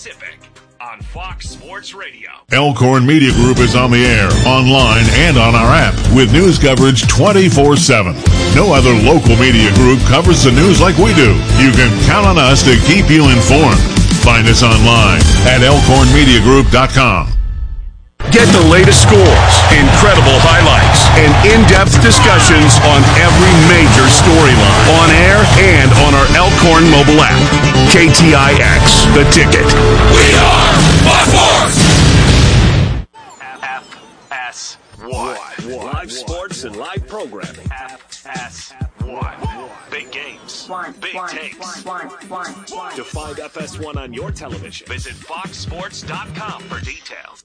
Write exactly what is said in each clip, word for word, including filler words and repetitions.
Pacific on Fox Sports Radio. Elkhorn Media Group is on the air, online, and on our app with news coverage twenty-four seven. No other local media group covers the news like we do. You can count on us to keep you informed. Find us online at elkhorn media group dot com. Get the latest scores, incredible highlights, and in-depth discussions on every major storyline on air and on our Elkhorn mobile app. K T I X, The Ticket. We are Buckforce! F S one. Live sports and live programming. F S one. Big games. Big takes. To find F S one on your television, visit fox sports dot com for details.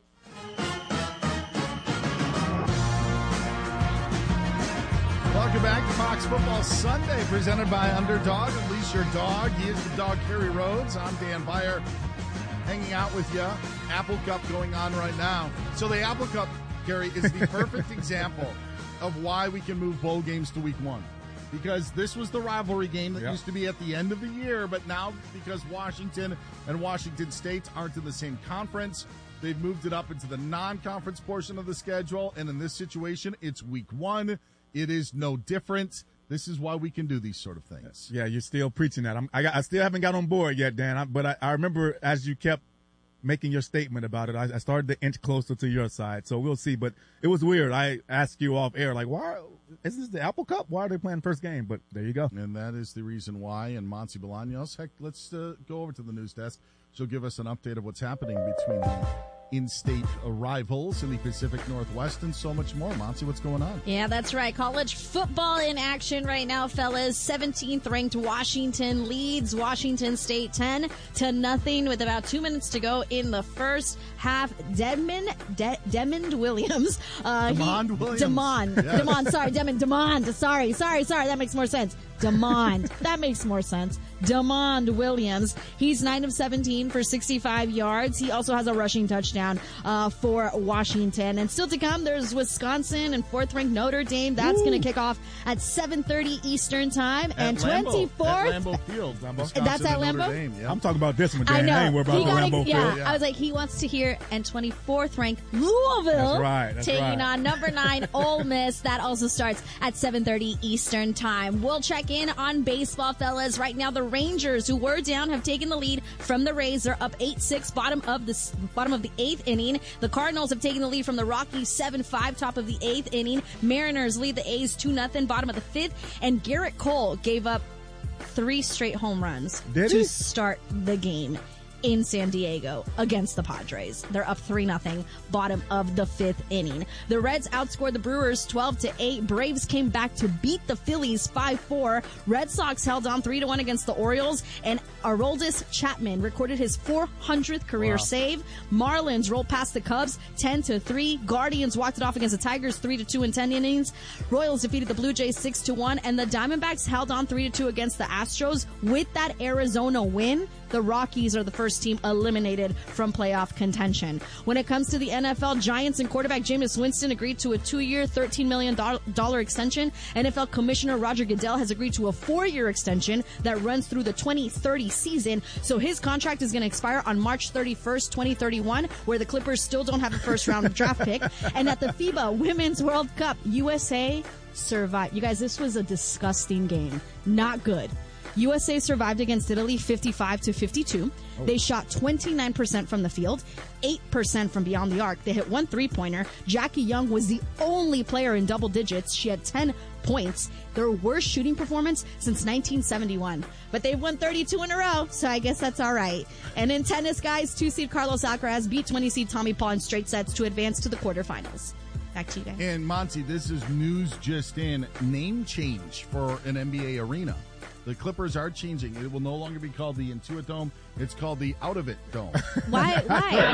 Welcome back to Fox Football Sunday, presented by Underdog. Unleash your dog. He is the dog, Kerry Rhodes. I'm Dan Beyer, hanging out with you. Apple Cup going on right now. So the Apple Cup, Kerry, is the perfect example of why we can move bowl games to week one. Because this was the rivalry game that yep. used to be at the end of the year, but now because Washington and Washington State aren't in the same conference, they've moved it up into the non-conference portion of the schedule, and in this situation, it's week one. It is no different. This is why we can do these sort of things. Yeah, you're still preaching that. I'm, I, got, I still haven't got on board yet, Dan, I, but I, I remember as you kept making your statement about it, I, I started to inch closer to your side, so we'll see. But it was weird. I asked you off air, like, why is this the Apple Cup? Why are they playing first game? But there you go. And that is the reason why. And Monty Bolaños, heck, let's uh, go over to the news desk. She'll give us an update of what's happening between the in-state rivals in the Pacific Northwest and so much more. Monty, what's going on? Yeah, that's right. College football in action right now, fellas. seventeenth ranked Washington leads Washington State ten to nothing with about two minutes to go in the first half. Demond, De- Demond Williams. Uh, Demond he, Williams. Demond. Yes. Demond, sorry. Demond. Demond. Sorry, sorry, sorry. That makes more sense. Demond. That makes more sense. Demond Williams. He's nine of seventeen for sixty-five yards. He also has a rushing touchdown uh, for Washington. And still to come, there's Wisconsin and fourth-ranked Notre Dame. That's going to kick off at seven thirty Eastern time. At and twenty-fourth. At Lambeau Field. Lambeau. That's at Lambeau? Dame, yeah. I'm talking about this one, Dan. I know. I ain't worried about He the gotta, Lambeau yeah, Field. yeah, I was like, he wants to hear. And twenty-fourth ranked Louisville. That's right. That's taking right. on number nine Ole Miss. That also starts at seven thirty Eastern time. We'll check in on baseball, fellas. Right now, the Rangers, who were down, have taken the lead from the Rays. They're up eight six, bottom of the bottom of the eighth inning. The Cardinals have taken the lead from the Rockies seven five, top of the eighth inning. Mariners lead the A's two nothing, bottom of the fifth. And Garrett Cole gave up three straight home runs Did to he? start the game in San Diego against the Padres. They're up three nothing, bottom of the fifth inning. The Reds outscored the Brewers twelve to eight. Braves came back to beat the Phillies five four. Red Sox held on three to one against the Orioles, and Aroldis Chapman recorded his four hundredth career Wow. save. Marlins rolled past the Cubs ten to three. Guardians walked it off against the Tigers three to two in ten innings. Royals defeated the Blue Jays six to one, and the Diamondbacks held on three to two against the Astros. With that Arizona win, the Rockies are the first team eliminated from playoff contention. When it comes to the N F L, Giants and quarterback Jameis Winston agreed to a two-year, thirteen million dollars extension. N F L Commissioner Roger Goodell has agreed to a four-year extension that runs through the twenty thirty season. So his contract is going to expire on March thirty-first, twenty thirty-one, where the Clippers still don't have a first-round draft pick. And at the FIBA Women's World Cup, U S A survived. You guys, this was a disgusting game. Not good. U S A survived against Italy fifty-five to fifty-two. Oh. They shot twenty-nine percent from the field, eight percent from beyond the arc. They hit one three-pointer. Jackie Young was the only player in double digits. She had ten points. Their worst shooting performance since nineteen seventy-one. But they've won thirty-two in a row, so I guess that's all right. And in tennis, guys, two-seed Carlos Alcaraz beat twenty-seed Tommy Paul in straight sets to advance to the quarterfinals. Back to you guys. And Monty, this is news just in. Name change for an N B A arena. The Clippers are changing. It will no longer be called the Intuit Dome. It's called the Out of It Dome. Why?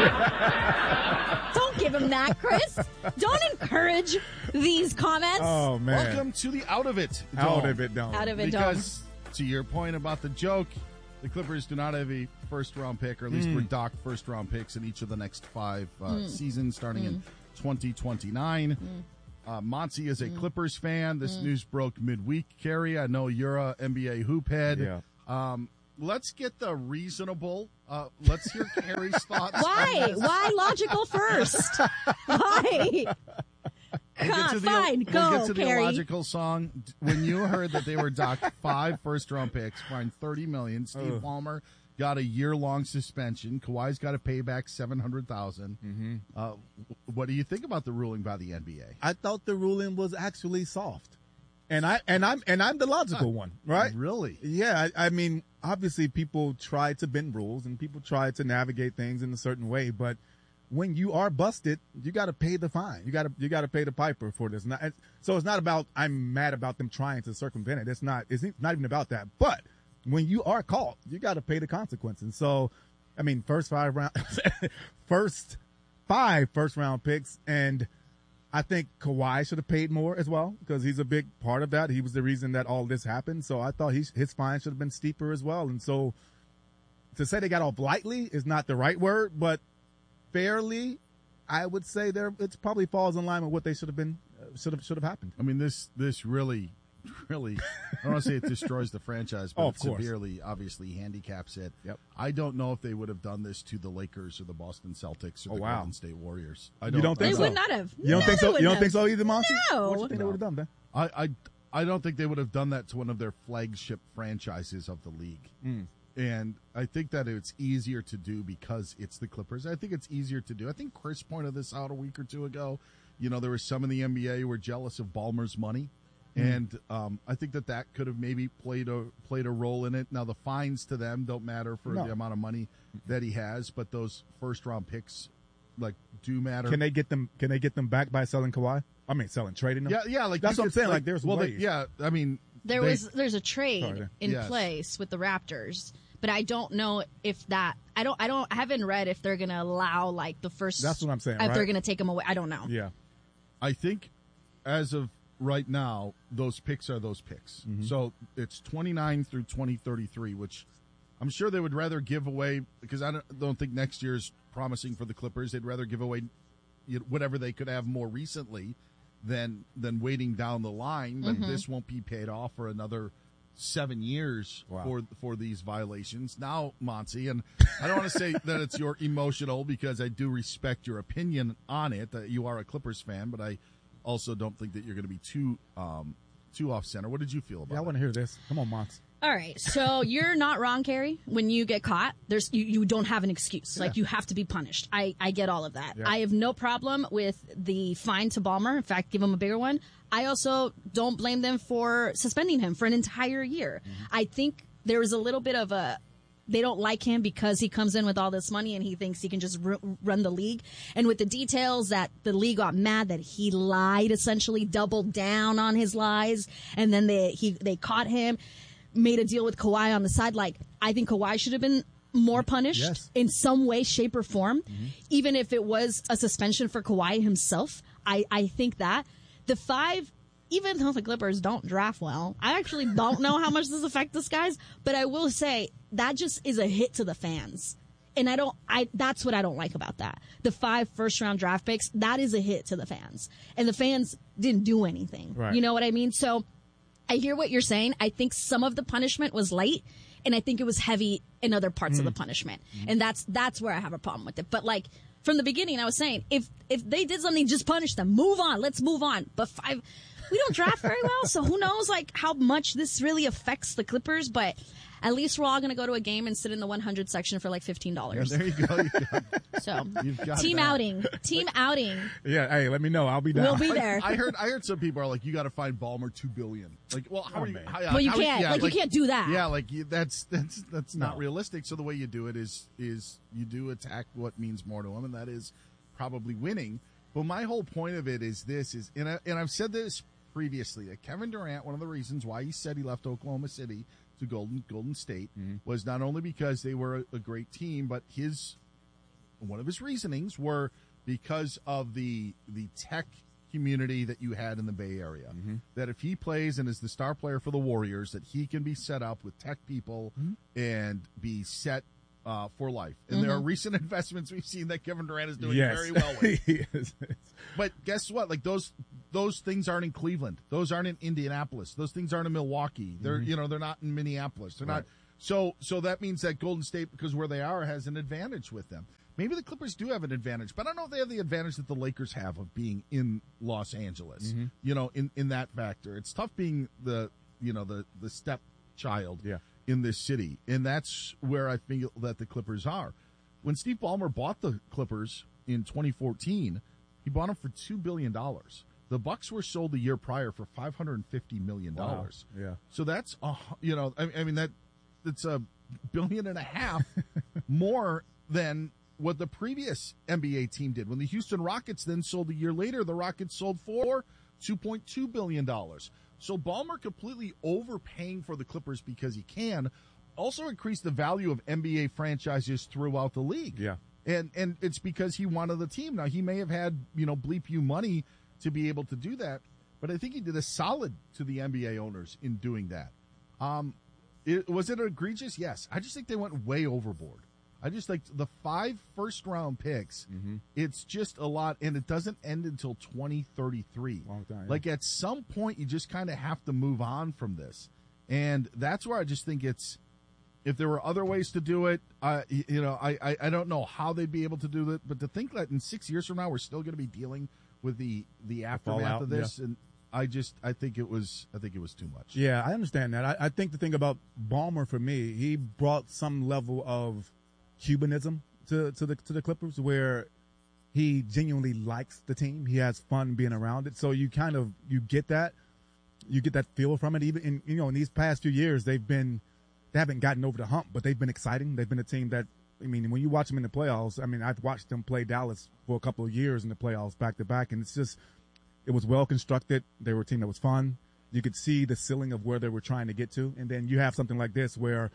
Why? Don't give him that, Chris. Don't encourage these comments. Oh, man. Welcome to the Out of It Dome. Out of It Dome. Out of It Because, dome. To your point about the joke, the Clippers do not have a first-round pick, or at least mm. we're docked first-round picks in each of the next five uh, mm. seasons, starting mm. in twenty twenty-nine. Mm. Uh, Monty is a mm. Clippers fan. This mm. news broke midweek, Carrie. I know you're a N B A hoop head. Yeah. Um, let's get the reasonable. Uh, let's hear Carrie's thoughts. Why? Why logical first? Why? We'll get to the, Fine, we'll go, get to the Carrie. illogical song. When you heard that they were docked five first-round picks, fined thirty million dollars, Steve Ugh. Ballmer got a year-long suspension. Kawhi's got to pay back seven hundred thousand dollars. Mm-hmm. Uh, what do you think about the ruling by the N B A? I thought the ruling was actually soft, and I and I'm and I'm the logical one, right? Really? Yeah, I, I mean, obviously people try to bend rules and people try to navigate things in a certain way, but when you are busted, you got to pay the fine. You got to you got to pay the piper for this. Not, so it's not about I'm mad about them trying to circumvent it. It's not. It's not even about that. But when you are caught, you got to pay the consequences. So, I mean, first five round, first five first round picks, and I think Kawhi should have paid more as well because he's a big part of that. He was the reason that all this happened. So I thought he, his fine should have been steeper as well. And so to say they got off lightly is not the right word, but fairly, I would say there it probably falls in line with what they should have been uh, should have should have happened. I mean, this this really, really, I don't want to say it destroys the franchise, but Oh, it of course. severely, obviously, handicaps it. Yep. I don't know if they would have done this to the Lakers or the Boston Celtics or Oh, the wow. Golden State Warriors. I You don't think They so? would not have. You don't No, think they so? would You don't not. think so either, Monty? No. What do you think they would have done, Ben? I, I, I don't think they would have done that to one of their flagship franchises of the league. Mm. And I think that it's easier to do because it's the Clippers. I think it's easier to do. I think Chris pointed this out a week or two ago. You know, there were some in the N B A who were jealous of Ballmer's money. Mm. And um, I think that that could have maybe played a played a role in it. Now, the fines to them don't matter for No. the amount of money that he has, but those first-round picks, like, do matter. Can they get them? Can they get them back by selling Kawhi? I mean, selling, trading them. Yeah, yeah, like That's you what I'm could- saying, like, there's well, ways. They, yeah, I mean, There they- was there's a trade Sorry. in Yes. place with the Raptors, but I don't know if that I don't I don't I haven't read if they're gonna allow like the first. That's what I'm saying, If they're right? gonna take them away, I don't know. Yeah. I think as of right now, those picks are those picks. Mm-hmm. So it's twenty-nine through twenty thirty-three, which I'm sure they would rather give away because I don't, don't think next year's promising for the Clippers. They'd rather give away you know, whatever they could have more recently than than waiting down the line. But Mm-hmm. this won't be paid off for another seven years Wow. for for these violations. Now, Monty, and I don't want to say that it's your emotional because I do respect your opinion on it, that you are a Clippers fan, but I also don't think that you're going to be too um, too off center. What did you feel about Yeah, I it? want to hear this. Come on, Mox. All right, so you're not wrong, Carrie. When you get caught, there's you, you don't have an excuse. Like you have to be punished. I, I get all of that. Yeah. I have no problem with the fine to Ballmer. In fact, give him a bigger one. I also don't blame them for suspending him for an entire year. Mm-hmm. I think there is a little bit of a they don't like him because he comes in with all this money and he thinks he can just r- run the league. And with the details that the league got mad that he lied, essentially doubled down on his lies, and then they he they caught him, made a deal with Kawhi on the side. Like, I think Kawhi should have been more punished Yes. in some way, shape, or form, even if it was a suspension for Kawhi himself. I, I think that the five, even though the Clippers don't draft well, I actually don't know how much this affects this guys, but I will say that just is a hit to the fans. And I don't, I, that's what I don't like about that. The five first round draft picks, that is a hit to the fans. And the fans didn't do anything. Right. You know what I mean? So I hear what you're saying. I think some of the punishment was light, and I think it was heavy in other parts of the punishment. And that's that's where I have a problem with it. But like from the beginning, I was saying if if they did something, just punish them. Move on. Let's move on. But five, we don't draft very well, so who knows like how much this really affects the Clippers. But at least we're all going to go to a game and sit in the one hundred section for like fifteen Yeah, dollars. there you go. You got- So You've got team that. outing, team outing. Yeah, hey, let me know. I'll be down. We'll be there. I heard I heard some people are like, you got to find Ballmer two billion. Like, well, how Oh, are you? man. How, Well, you how- can't. yeah, Like, you can't do that. Yeah, like you, that's that's that's not No. realistic. So the way you do it is is you do attack what means more to them, and that is probably winning. But my whole point of it is this: is and I, and I've said this previously that Kevin Durant, one of the reasons why he said he left Oklahoma City to Golden Golden State was not only because they were a, a great team, but his one of his reasonings were because of the the tech community that you had in the Bay Area. That if he plays and is the star player for the Warriors, that he can be set up with tech people and be set uh, for life. And there are recent investments we've seen that Kevin Durant is doing yes. very well with. Yes. But guess what? Like those those things aren't in Cleveland. Those aren't in Indianapolis. Those things aren't in Milwaukee. They're you know they're not in Minneapolis. They're not So so that means that Golden State, because where they are, has an advantage with them. Maybe the Clippers do have an advantage, but I don't know if they have the advantage that the Lakers have of being in Los Angeles. Mm-hmm. You know, in, in that factor, it's tough being the you know the the stepchild yeah. in this city, and that's where I feel that the Clippers are. When Steve Ballmer bought the Clippers in twenty fourteen, he bought them for two billion dollars. The Bucks were sold the year prior for five hundred fifty million dollars. Wow. Yeah. So that's uh, you know, I, I mean that it's a billion and a half more than what the previous N B A team did. When the Houston Rockets then sold a year later, the Rockets sold for two point two billion dollars. So Ballmer completely overpaying for the Clippers because he can also increased the value of N B A franchises throughout the league. Yeah. And and it's because he wanted the team. Now, he may have had, you know, bleep you money to be able to do that, but I think he did a solid to the N B A owners in doing that. Um, it, was it egregious? Yes. I just think they went way overboard. I just like the five first-round picks. Mm-hmm. It's just a lot, and it doesn't end until twenty thirty-three. Long time, yeah. Like, at some point, you just kind of have to move on from this. And that's where I just think it's, if there were other ways to do it, uh, you know, I, I, I don't know how they'd be able to do it, but to think that in six years from now, we're still going to be dealing with the, the aftermath Fallout, of this, yeah. and I just, I think it was, I think it was too much. Yeah, I understand that. I, I think the thing about Ballmer for me, he brought some level of Cubanism to, to the to the Clippers, where he genuinely likes the team. He has fun being around it. So you kind of you get that, you get that feel from it. Even in you know in these past few years, they've been they haven't gotten over the hump, but they've been exciting. They've been a team that, I mean, when you watch them in the playoffs, I mean, I've watched them play Dallas for a couple of years in the playoffs back to back, and it's just it was well constructed. They were a team that was fun. You could see the ceiling of where they were trying to get to, and then you have something like this where.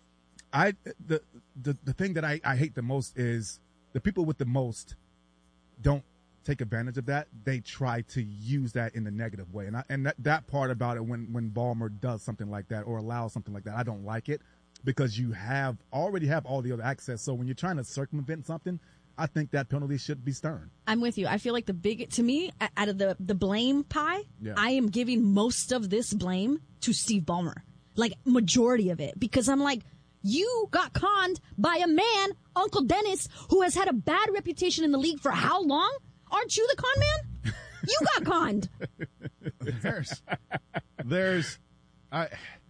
I the the the thing that I, I hate the most is the people with the most don't take advantage of that. They try to use that in a negative way, and I, and that, that part about it when when Ballmer does something like that or allows something like that, I don't like it because you have already have all the other access. So when you're trying to circumvent something, I think that penalty should be stern. I'm with you. I feel like the big to me out of the the blame pie, yeah. I am giving most of this blame to Steve Ballmer, like majority of it, because I'm like. You got conned by a man, Uncle Dennis, who has had a bad reputation in the league for how long? Aren't you the con man? You got conned. There's, there's, I.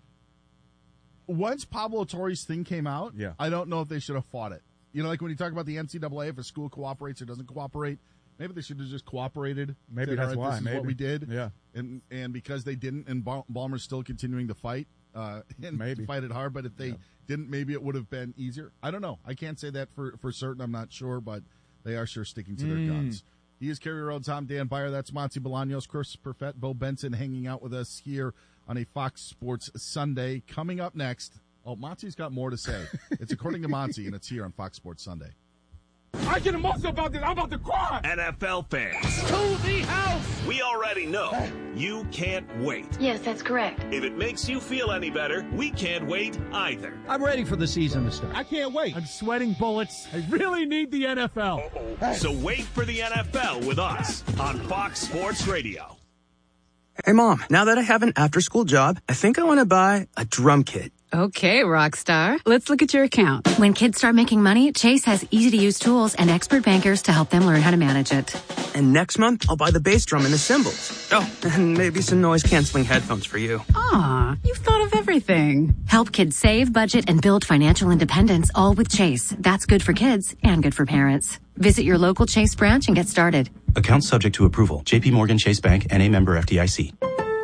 Once Pablo Torre's thing came out, yeah. I don't know if they should have fought it. You know, like when you talk about the N C double A, if a school cooperates or doesn't cooperate, maybe they should have just cooperated. Maybe said, that's right, why. This is maybe. what we did. Yeah. And and because they didn't, and Ballmer's still continuing to fight, uh, and maybe. fight it hard. But if they. Yeah. Didn't, maybe it would have been easier. I don't know. I can't say that for, for certain. I'm not sure, but they are sure sticking to their mm. guns. He is Kerry Rhodes. I'm Dan Beyer. That's Monty Bolaños, Chris Perfett, Bo Benson hanging out with us here on a Fox Sports Sunday. Coming up next, oh, Monty's got more to say. It's According to Monty, and it's here on Fox Sports Sunday. I get emotional about this. I'm about to cry. N F L fans. To the house. We already know you can't wait. Yes, that's correct. If it makes you feel any better, we can't wait either. I'm ready for the season to start. I can't wait. I'm sweating bullets. I really need the N F L. Uh-oh. So wait for the N F L with us on Fox Sports Radio. Hey, Mom, now that I have an after-school job, I think I want to buy a drum kit. Okay, Rockstar. Let's look at your account. When kids start making money, Chase has easy-to-use tools and expert bankers to help them learn how to manage it. And next month, I'll buy the bass drum and the cymbals. Oh, and maybe some noise-canceling headphones for you. Aw, you've thought of everything. Help kids save, budget, and build financial independence, all with Chase. That's good for kids and good for parents. Visit your local Chase branch and get started. Account subject to approval. J P Morgan Chase Bank, N A member F D I C.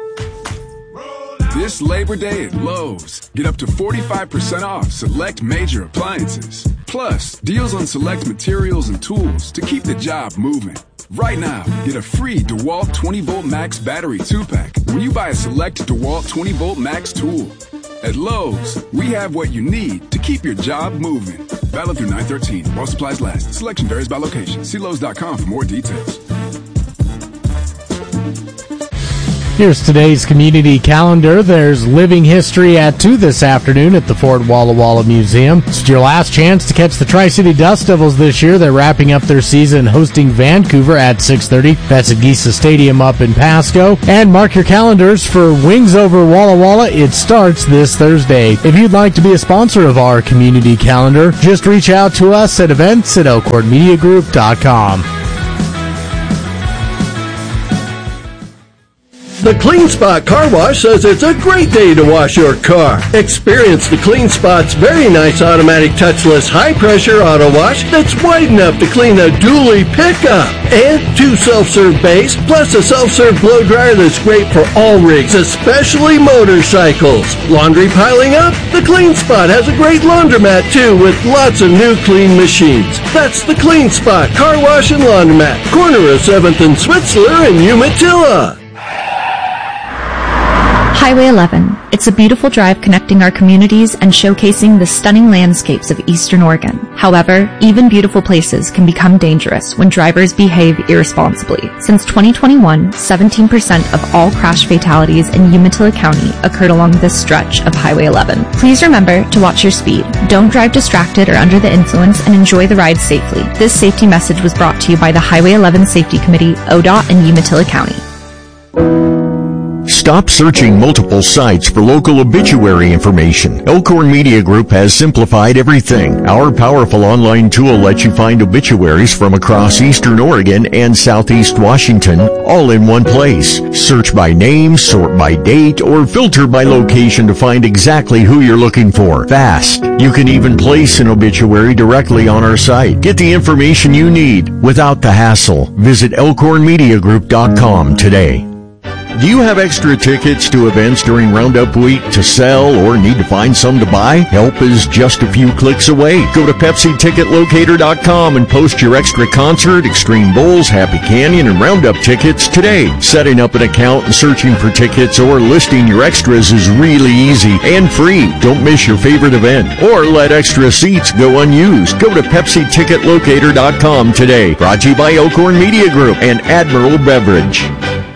This Labor Day at Lowe's, get up to forty-five percent off select major appliances. Plus, deals on select materials and tools to keep the job moving. Right now, get a free DeWalt twenty volt Max battery two pack when you buy a select DeWalt twenty volt Max tool. At Lowe's, we have what you need to keep your job moving. Valid through nine thirteen while supplies last. Selection varies by location. See Lowe's dot com for more details. Here's today's community calendar. There's Living History at two this afternoon at the Fort Walla Walla Museum. It's your last chance to catch the Tri-City Dust Devils this year. They're wrapping up their season hosting Vancouver at six thirty. That's at Geesa Stadium up in Pasco. And mark your calendars for Wings Over Walla Walla. It starts this Thursday. If you'd like to be a sponsor of our community calendar, just reach out to us at events at elkhorn media group dot com. The Clean Spot Car Wash says it's a great day to wash your car. Experience the Clean Spot's very nice automatic touchless high-pressure auto wash that's wide enough to clean a dually pickup. And two self-serve bays, plus a self-serve blow dryer that's great for all rigs, especially motorcycles. Laundry piling up? The Clean Spot has a great laundromat too with lots of new clean machines. That's the Clean Spot Car Wash and Laundromat, corner of seventh and Switzler in Umatilla. Highway eleven. It's a beautiful drive connecting our communities and showcasing the stunning landscapes of Eastern Oregon. However, even beautiful places can become dangerous when drivers behave irresponsibly. Since twenty twenty-one, seventeen percent of all crash fatalities in Umatilla County occurred along this stretch of Highway eleven. Please remember to watch your speed. Don't drive distracted or under the influence, and enjoy the ride safely. This safety message was brought to you by the Highway eleven Safety Committee, O D O T, and Umatilla County. Stop searching multiple sites for local obituary information. Elkhorn Media Group has simplified everything. Our powerful online tool lets you find obituaries from across Eastern Oregon and Southeast Washington, all in one place. Search by name, sort by date, or filter by location to find exactly who you're looking for. Fast. You can even place an obituary directly on our site. Get the information you need without the hassle. Visit elkhorn media group dot com today. Do you have extra tickets to events during Roundup Week to sell or need to find some to buy? Help is just a few clicks away. Go to Pepsi Ticket Locator dot com and post your extra concert, Extreme Bowls, Happy Canyon, and Roundup tickets today. Setting up an account and searching for tickets or listing your extras is really easy and free. Don't miss your favorite event or let extra seats go unused. Go to Pepsi Ticket Locator dot com today. Brought to you by Elkhorn Media Group and Admiral Beverage.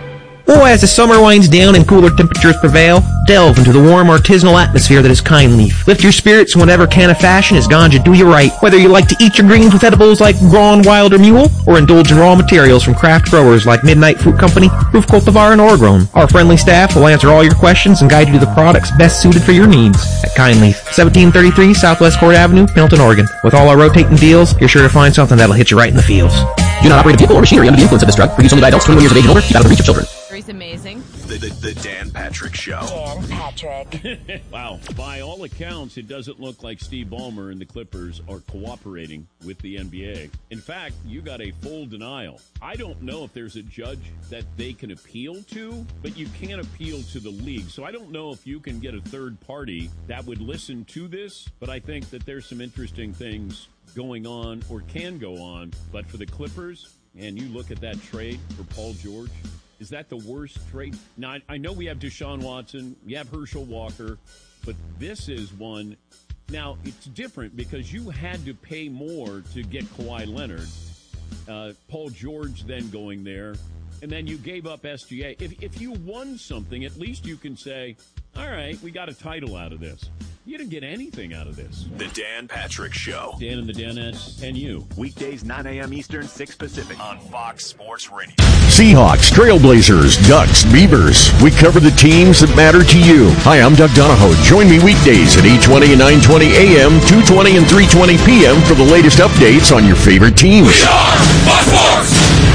Oh, as the summer winds down and cooler temperatures prevail, delve into the warm artisanal atmosphere that is Kind Leaf. Lift your spirits in whatever can of fashion as ganja do you right. Whether you like to eat your greens with edibles like Braun, Wild, or Mule, or indulge in raw materials from craft growers like Midnight Fruit Company, Proof Cultivar, and Orgrown, our friendly staff will answer all your questions and guide you to the products best suited for your needs at Kind Leaf, seventeen thirty-three Southwest Court Avenue, Pendleton, Oregon. With all our rotating deals, you're sure to find something that'll hit you right in the feels. Do not operate a vehicle or machinery under the influence of this drug. For use only by adults twenty-one years of age and older, out of the reach of children. It's amazing. The, the, the Dan Patrick Show. Dan Patrick. Wow. By all accounts, it doesn't look like Steve Ballmer and the Clippers are cooperating with the N B A. In fact, you got a full denial. I don't know if there's a judge that they can appeal to, but you can't appeal to the league. So I don't know if you can get a third party that would listen to this, but I think that there's some interesting things going on or can go on. But for the Clippers, and you look at that trade for Paul George, is that the worst trade? Now, I know we have Deshaun Watson, we have Herschel Walker, but this is one. Now, it's different because you had to pay more to get Kawhi Leonard. Uh, Paul George then going there, and then you gave up S G A. If, if you won something, at least you can say, all right, we got a title out of this. You didn't get anything out of this. The Dan Patrick Show. Dan and the Danettes and you. Weekdays, nine a.m. Eastern, six Pacific on Fox Sports Radio. Seahawks, Trailblazers, Ducks, Beavers. We cover the teams that matter to you. Hi, I'm Doug Donahoe. Join me weekdays at eight twenty and nine twenty a.m., two twenty and three twenty p.m. for the latest updates on your favorite teams. We are Fox Sports!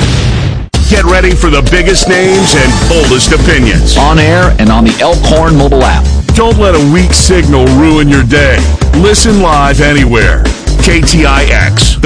Get ready for the biggest names and boldest opinions. On air and on the Elkhorn mobile app. Don't let a weak signal ruin your day. Listen live anywhere. K T I X.